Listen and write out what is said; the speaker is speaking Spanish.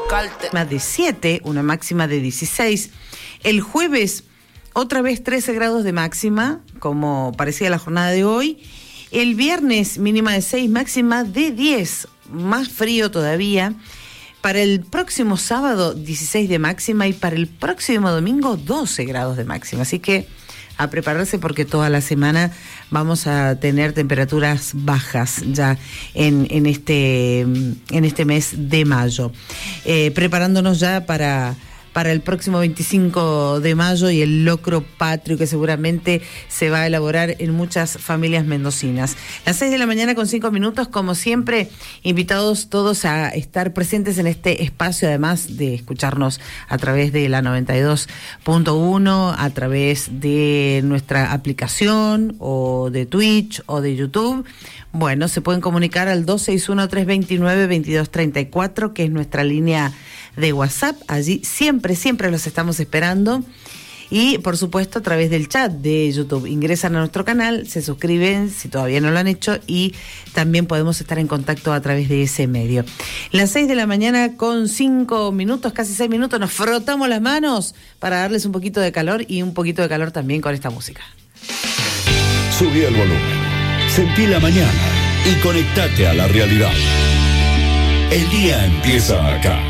máxima de 7, una máxima de 16. El jueves, otra vez 13 grados de máxima, como parecía la jornada de hoy. El viernes, mínima de 6, máxima de 10, más frío todavía. Para el próximo sábado, 16 de máxima, y para el próximo domingo, 12 grados de máxima. Así que a prepararse, porque toda la semana vamos a tener temperaturas bajas ya en este mes de mayo. Preparándonos ya para el próximo 25 de mayo y el locro patrio que seguramente se va a elaborar en muchas familias mendocinas. Las 6 de la mañana con 5 minutos, como siempre, invitados todos a estar presentes en este espacio, además de escucharnos a través de la 92.1, a través de nuestra aplicación o de Twitch o de YouTube. Bueno, se pueden comunicar al 261-329-2234, que es nuestra línea de WhatsApp. Allí siempre los estamos esperando. Y por supuesto a través del chat de YouTube. Ingresan a nuestro canal, se suscriben si todavía no lo han hecho, y también podemos estar en contacto a través de ese medio. Las 6 de la mañana con 5 minutos, casi 6 minutos, nos frotamos las manos para darles un poquito de calor, y un poquito de calor también con esta música. Subí el volumen, sentí la mañana y conectate a la realidad. El día empieza acá.